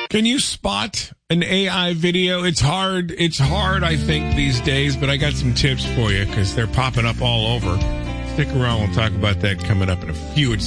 Can you spot an AI video? It's hard, I think, these days, but I got some tips for you because they're popping up all over. Stick around. We'll talk about that coming up in a few. It's